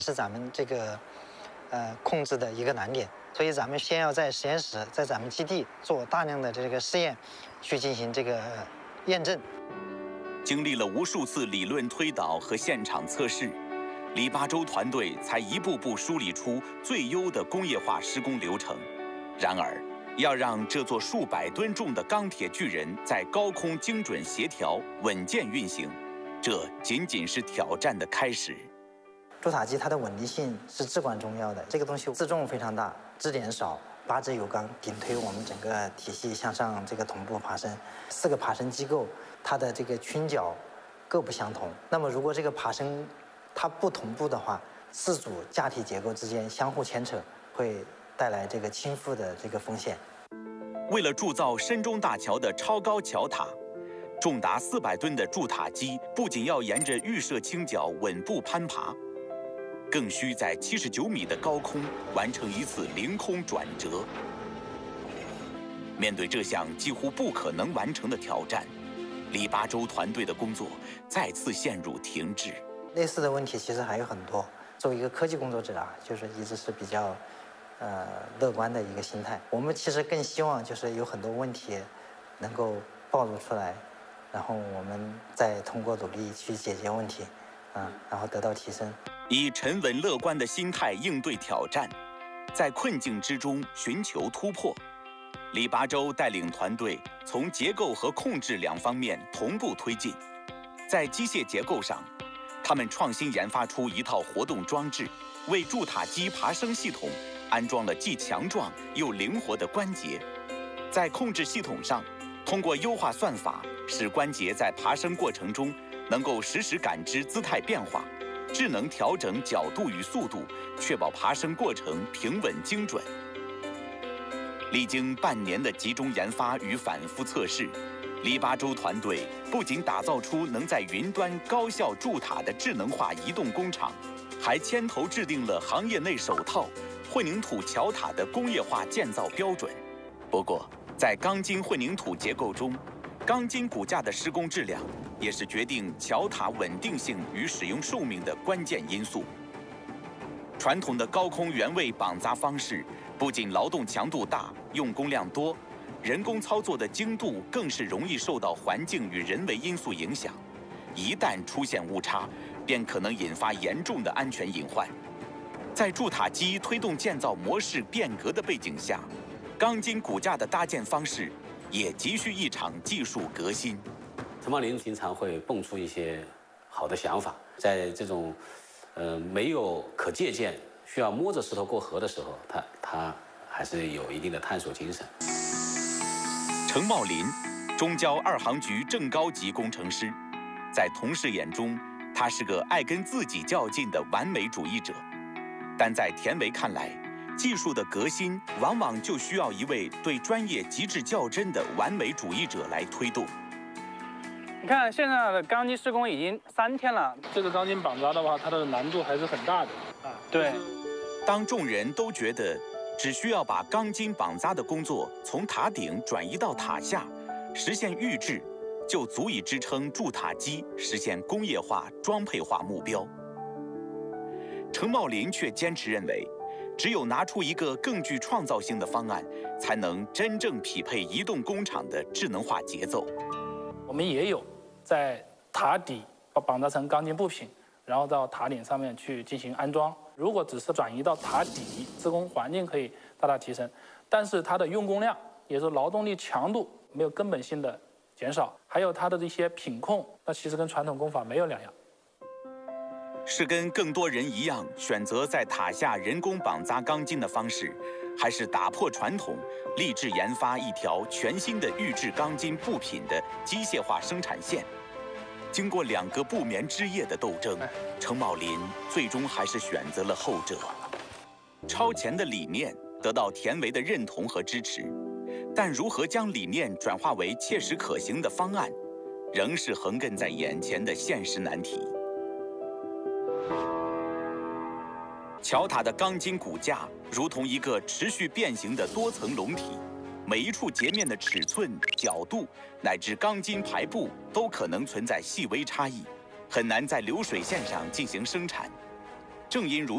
是咱们这个控制的一个难点。所以咱们先要在实验室，在咱们基地做大量的这个试验，去进行这个验证。 经历了无数次理论推导和现场测试，李八洲团队才一步步梳理出最优的工业化施工流程。然而，要让这座数百吨重的钢铁巨人在高空精准协调、稳健运行，这仅仅是挑战的开始。 柱塔基它的稳定性是至关重要的，这个东西自重非常大，支点少，8支油缸顶推我们整个体系向上这个同步爬升，4个爬升机构它的这个倾角各不相同。那么如果这个爬升它不同步的话，4组架体结构之间相互牵扯，会带来这个倾覆的这个风险。 为了铸造深中大桥的超高桥塔，重达400吨的柱塔基不仅要沿着预设倾角稳步攀爬，更需在79米的高空完成一次凌空转折。面对这项几乎不可能完成的挑战，李八洲团队的工作再次陷入停滞。 类似的问题其实还有很多。作为一个科技工作者啊，就是一直是比较乐观的一个心态。我们其实更希望就是有很多问题能够暴露出来，然后我们再通过努力去解决问题，然后得到提升。 以沉稳乐观的心态应对挑战，在困境之中寻求突破。李八洲带领团队从结构和控制2方面同步推进。在机械结构上，他们创新研发出一套活动装置，为柱塔基爬升系统安装了既强壮又灵活的关节。在控制系统上，通过优化算法，使关节在爬升过程中能够实时感知姿态变化，智能调整角度与速度，确保爬升过程平稳精准。历经半年的集中研发与反复测试，李八洲团队不仅打造出能在云端高效筑塔的智能化移动工厂，还牵头制定了行业内首套混凝土桥塔的工业化建造标准。不过，在钢筋混凝土结构中，钢筋骨架的施工质量也是决定桥塔稳定性与使用寿命的关键因素。传统的高空原位绑扎方式不仅劳动强度大、用工量多，人工操作的精度更是容易受到环境与人为因素影响。一旦出现误差，便可能引发严重的安全隐患。在柱塔基推动建造模式变革的背景下，钢筋骨架的搭建方式也急需一场技术革新。 陈茂林经常会蹦出一些好的想法，在这种没有可借鉴、需要摸着石头过河的时候，他还是有一定的探索精神。 程茂林，中交2航局正高级工程师，在同事眼中，他是个爱跟自己较劲的完美主义者。但在田维看来，技术的革新往往就需要一位对专业极致较真的完美主义者来推动。 你看现在的钢筋施工已经3天了， 这个钢筋绑扎的话，它的难度还是很大的啊。 对， 当众人都觉得只需要把钢筋绑扎的工作从塔顶转移到塔下，实现预制，就足以支撑筑塔基实现工业化、装配化目标。程茂林却坚持认为，只有拿出一个更具创造性的方案，才能真正匹配移动工厂的智能化节奏。 我们也有在塔底绑扎成钢筋部品，然后到塔顶上面去进行安装。如果只是转移到塔底，施工环境可以大大提升，但是它的用工量，也就是劳动力强度没有根本性的减少，还有它的一些品控，那其实跟传统工法没有两样。 是跟更多人一样选择在塔下人工绑扎钢筋的方式，还是打破传统，立志研发一条全新的预制钢筋部品的机械化生产线？经过2个不眠之夜的斗争，程茂林最终还是选择了后者。超前的理念得到田维的认同和支持，但如何将理念转化为切实可行的方案，仍是横亘在眼前的现实难题。桥塔的钢筋骨架如同一个持续变形的多层笼体，每一处截面的尺寸、角度乃至钢筋排布都可能存在细微差异，很难在流水线上进行生产。正因如